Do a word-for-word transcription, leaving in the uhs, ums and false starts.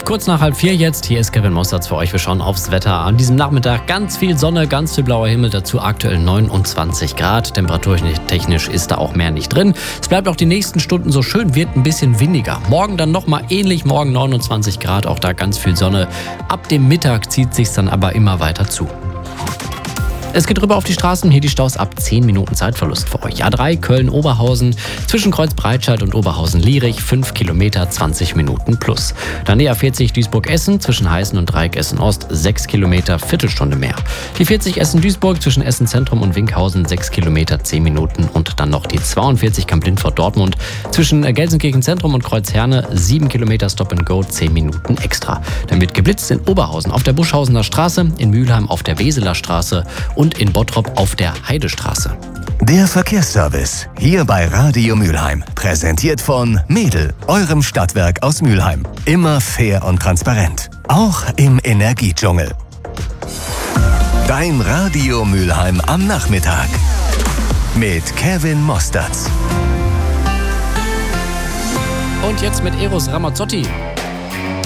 Kurz nach halb vier jetzt, hier ist Kevin Mossertz für euch. Wir schauen aufs Wetter. An diesem Nachmittag ganz viel Sonne, ganz viel blauer Himmel, dazu aktuell neunundzwanzig Grad. Temperaturtechnisch ist da auch mehr nicht drin. Es bleibt auch die nächsten Stunden so schön, wird ein bisschen windiger. Morgen dann nochmal ähnlich, morgen neunundzwanzig Grad, auch da ganz viel Sonne. Ab dem Mittag zieht sich's dann aber immer weiter zu. Es geht rüber auf die Straßen, hier die Staus ab zehn Minuten Zeitverlust für euch. A drei Köln-Oberhausen, zwischen Kreuz-Breitscheid und Oberhausen-Lierich, fünf Kilometer, zwanzig Minuten plus. Dann die A vierzig Duisburg-Essen, zwischen Heißen und Dreieck Essen-Ost, sechs Kilometer, Viertelstunde mehr. Die vierzig Essen-Duisburg, zwischen Essen-Zentrum und Winkhausen, sechs Kilometer, zehn Minuten. Und dann noch die zweiundvierzig Kamp-Lindfort-Dortmund, zwischen Gelsenkirchen-Zentrum und Kreuzherne, sieben Kilometer Stop-and-Go, zehn Minuten extra. Dann wird geblitzt in Oberhausen auf der Buschhausener Straße, in Mülheim auf der Weseler Straße und in Bottrop auf der Heidestraße. Der Verkehrsservice, hier bei Radio Mülheim. Präsentiert von Mädel, eurem Stadtwerk aus Mülheim. Immer fair und transparent. Auch im Energiedschungel. Dein Radio Mülheim am Nachmittag. Mit Kevin Mossertz. Und jetzt mit Eros Ramazzotti.